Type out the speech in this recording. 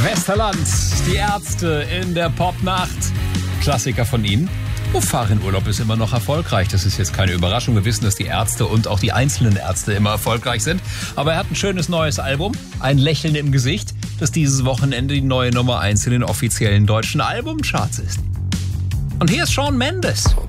Westerland, die Ärzte in der Popnacht. Klassiker von ihnen. Fahr in Urlaub ist immer noch erfolgreich. Das ist jetzt keine Überraschung. Wir wissen, dass die Ärzte und auch die einzelnen Ärzte immer erfolgreich sind. Aber er hat ein schönes neues Album, ein Lächeln im Gesicht, das dieses Wochenende die neue Nummer 1 in den offiziellen deutschen Albumcharts ist. Und hier ist Shawn Mendes.